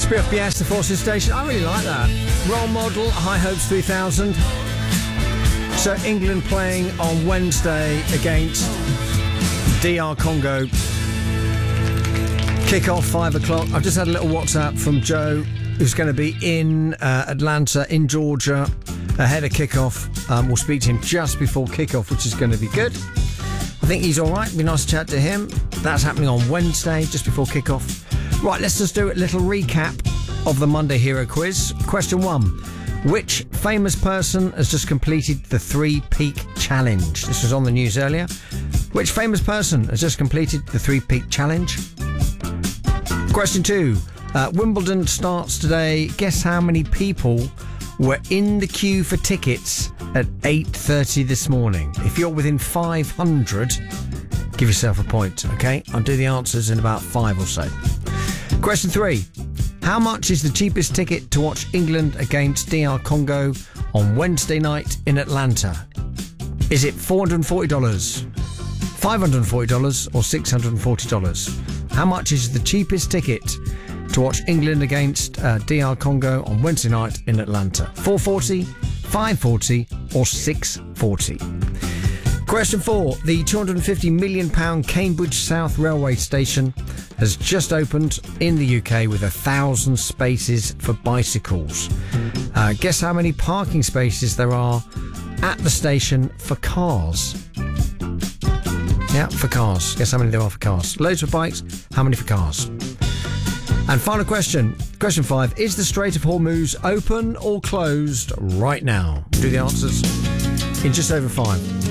BFBS, the Forces Station. I really like that. Role Model, High Hopes 3000. So England playing on Wednesday against DR Congo. Kick-off 5 o'clock. I've just had a little WhatsApp from Joe, who's going to be in Atlanta, in Georgia, ahead of kick-off. We'll speak to him just before kick-off, which is going to be good. I think he's all right. Be nice to chat to him. That's happening on Wednesday, just before kick-off. Right, let's just do a little recap of the Monday Hero Quiz. Question 1. Which famous person has just completed the 3 Peak Challenge? This was on the news earlier. Which famous person has just completed the 3 Peak Challenge? Question 2. Wimbledon starts today. Guess how many people were in the queue for tickets at 8:30 this morning? If you're within 500, give yourself a point, okay? I'll do the answers in about 5 or so. Question 3. How much is the cheapest ticket to watch England against DR Congo on Wednesday night in Atlanta? Is it $440, $540 or $640? How much is the cheapest ticket to watch England against DR Congo on Wednesday night in Atlanta? $440, $540 or $640? Question 4. The £250 million Cambridge South Railway Station has just opened in the UK with 1,000 spaces for bicycles. Guess how many parking spaces there are at the station for cars? Yeah, for cars. Guess how many there are for cars? Loads for bikes. How many for cars? And final question. Question 5. Is the Strait of Hormuz open or closed right now? Do the answers in just over 5.